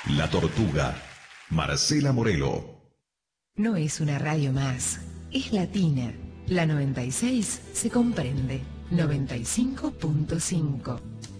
La Tortuga, Marcela Morelo. No es una radio más, es latina. La 96 se comprende. 95.5.